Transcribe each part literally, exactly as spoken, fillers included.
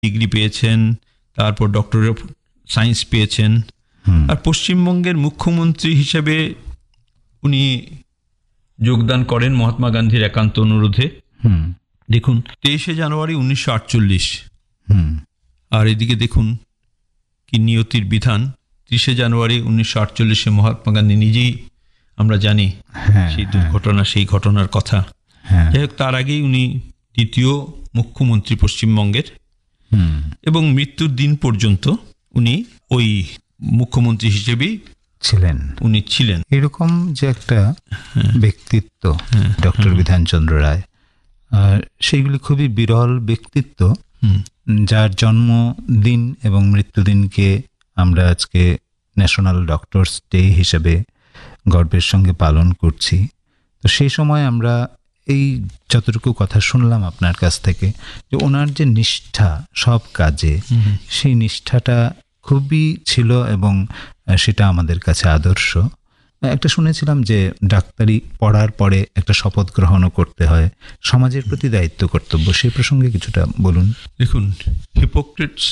Degree পেয়েছেন, তারপর doctor of science পেয়েছেন। আর পশ্চিমবঙ্গের মুখ্যমন্ত্রী হিসেবে উনি যোগদান করেন মহাত্মা গান্ধীর একান্ত অনুরোধে। দেখুন, তেইশে জানুয়ারি উনিশশো আটচল্লিশ, আর এদিকে দেখুন কি নিয়তির বিধান। ত্রিশে জানুয়ারি উনিশশো আটচল্লিশে মহাত্মা গান্ধী নিজেই, আমরা জানি সেই দুর্ঘটনা, সেই ঘটনার কথা। যাই হোক, তার আগেই উনি দ্বিতীয় মুখ্যমন্ত্রী পশ্চিমবঙ্গের, এবং মৃত্যুর দিন পর্যন্ত উনি ওই মুখ্যমন্ত্রী হিসেবেই ছিলেন। উনি ছিলেন এরকম যে একটা ব্যক্তিত্ব ডক্টর বিধানচন্দ্র রায়, আর সেইগুলি খুবই বিরল ব্যক্তিত্ব, যার জন্মদিন এবং মৃত্যুদিনকে আমরা আজকে ন্যাশনাল ডক্টরস ডে হিসেবে গর্বের সঙ্গে পালন করছি। তো সেই সময় আমরা এই যতটুকু কথা শুনলাম আপনার কাছ থেকে, যে ওনার যে নিষ্ঠা সব কাজে, সেই নিষ্ঠাটা খুবই ছিল এবং সেটা আমাদের কাছে আদর্শ। একটা শুনেছিলাম যে ডাক্তারি পড়ার পরে একটা শপথ গ্রহণও করতে হয়, সমাজের প্রতি দায়িত্ব কর্তব্য, সেই প্রসঙ্গে কিছুটা বলুন। দেখুন, হিপোক্রেটস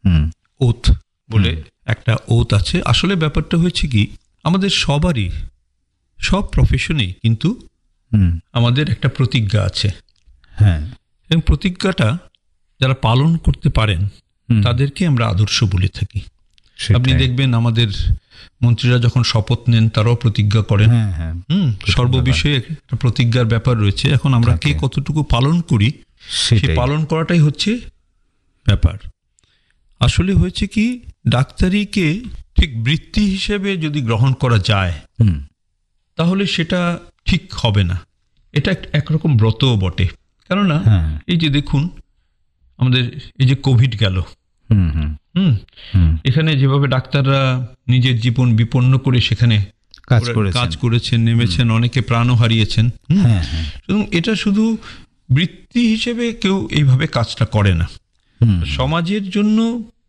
ওথ বলে একটা ওথ আছে। আসলে ব্যাপারটা হয়েছে কি, আমাদের সবারই, সব প্রফেশনেই কিন্তু আমাদের একটা প্রতিজ্ঞা আছে। হ্যাঁ, এবং প্রতিজ্ঞাটা যারা পালন করতে পারেন তাদেরকে আমরা আদর্শ বলে থাকি। আপনি দেখবেন আমাদের মন্ত্রীরা যখন শপথ নেন তারাও প্রতিজ্ঞা করেন। হুম সর্ববিষয়ে একটা প্রতিজ্ঞার ব্যাপার রয়েছে। এখন আমরা কে কতটুকু পালন করি, সেই পালন করাটাই হচ্ছে ব্যাপার। আসলে হয়েছে কি, ডাক্তারিকে ঠিক বৃত্তি হিসেবে যদি গ্রহণ করা যায় তাহলে সেটা ঠিক হবে না। এটা একরকম ব্রতও বটে। কেননা এই যে দেখুন, আমাদের এই যে কোভিড গেল, হুম এখানে যেভাবে ডাক্তাররা নিজের জীবন বিপন্ন করে সেখানে কাজ করেছেন, নেমেছেন, অনেকে প্রাণও হারিয়েছেন। এবং এটা শুধু বৃত্তি হিসেবে কেউ এইভাবে কাজটা করে না। সমাজের জন্য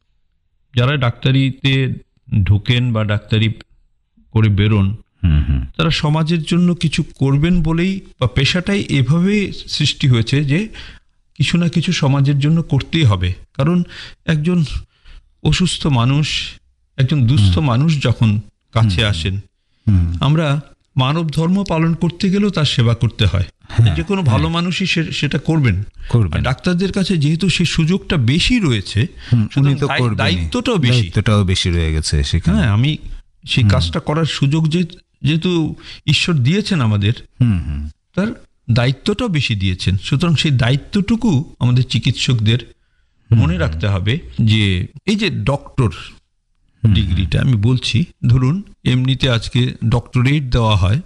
যারা ডাক্তারিতে ঢোকেন বা ডাক্তারি করে বেরোন, তারা সমাজের জন্য কিছু করবেন বলেই, বা পেশাটাই এভাবে সৃষ্টি হয়েছে যে কিছু না কিছু সমাজের জন্য করতেই হবে। কারণ একজন অসুস্থ মানুষ, একজন দুস্থ মানুষ যখন কাছে আসেন, আমরা মানব ধর্ম পালন করতে গেলেও তার সেবা করতে হয়। যে কোনো ভালো মানুষই সেটা করবেন। ডাক্তারদের কাছে যেহেতু সেই সুযোগটা বেশি রয়েছে, দায়িত্বটাও বেশি দায়িত্বটাও বেশি রয়ে গেছে সেখানে। হ্যাঁ, আমি সেই কাজটা করার সুযোগ যেহেতু ঈশ্বর দিয়েছেন আমাদের, তার দায়িত্বটাও বেশি দিয়েছেন। সুতরাং সেই দায়িত্বটুকু আমাদের চিকিৎসকদের মনে রাখতে হবে। যে এই যে ডক্টর ডিগ্রিটা আমি বলছি, ধরুন এমনিতে আজকে ডক্টরেট দেওয়া হয়,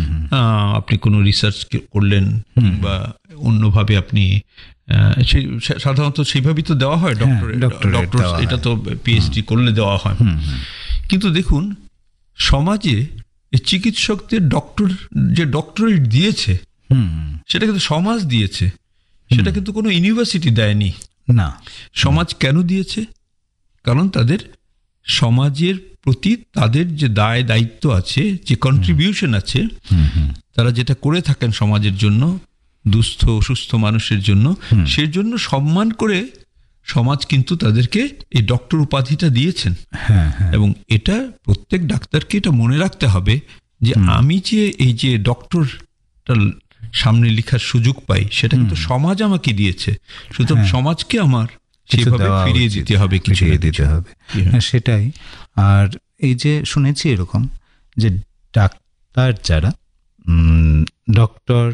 আপনি কোনো রিসার্চ করলেন বা অন্যভাবে আপনি, সাধারণত সেইভাবেই তো দেওয়া হয় ডক্টরেট। ডক্টর এটা তো পিএইচডি করলে দেওয়া হয়। কিন্তু দেখুন, সমাজে চিকিৎসকদের ডক্টর যে ডক্টরেট দিয়েছে, সেটা কিন্তু সমাজ দিয়েছে, সেটা কিন্তু কোনো ইউনিভার্সিটি দেয়নি। না, সমাজ কেন দিয়েছে? কারণ তাদের সমাজের প্রতি তাদের যে দায় দায়িত্ব আছে, যে কন্ট্রিবিউশন আছে, তারা যেটা করে থাকেন সমাজের জন্য, দুস্থ অসুস্থ মানুষের জন্য, সেই জন্য সম্মান করে সমাজ কিন্তু তাদেরকে এই ডক্টর উপাধিটা দিয়েছেন। এবং এটা প্রত্যেক ডাক্তারকে এটা মনে রাখতে হবে যে আমি যে এই যে ডক্টরটা সামনে লেখার সুযোগ পাই, সেটা কিন্তু সমাজ আমাকে দিয়েছে। সুতরাং সমাজকে আমার সেভাবে ফিরিয়ে দিতে হবে, কিছু দিতে হবে। সেটাই। আর এই যে শুনেছি এরকম যে ডাক্তার যারা, ডক্টর,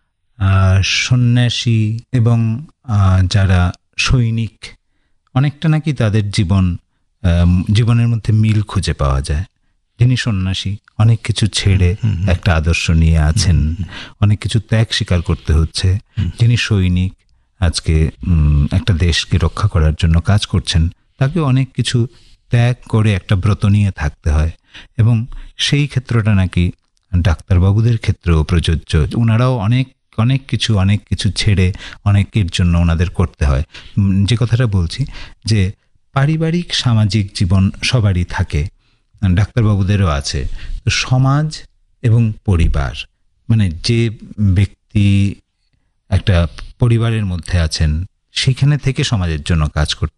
সন্ন্যাসী এবং যারা সৈনিক, অনেকটা নাকি তাদের জীবন জীবনের মধ্যে মিল খুঁজে পাওয়া যায়। যিনি সন্ন্যাসী, অনেক কিছু ছেড়ে একটা আদর্শ নিয়ে আছেন, অনেক কিছু ত্যাগ স্বীকার করতে হচ্ছে। যিনি সৈনিক, আজকে একটা দেশকে রক্ষা করার জন্য কাজ করছেন, তাকে অনেক কিছু ত্যাগ করে একটা ব্রত নিয়ে থাকতে হয়। এবং সেই ক্ষেত্রটা নাকি ডাক্তারবাবুদের ক্ষেত্রেও প্রযোজ্য। ওনারাও অনেক অনেক কিছু অনেক কিছু ছেড়ে অনেকের জন্য ওনাদের করতে হয়। যে কথাটা বলছি, যে পারিবারিক সামাজিক জীবন সবারই থাকে, ডাক্তারবাবুদেরও আছে। তো সমাজ এবং পরিবার, মানে যে ব্যক্তি একটা পরিবারের মধ্যে আছেন, সেখানে থেকে সমাজের জন্য কাজ করতে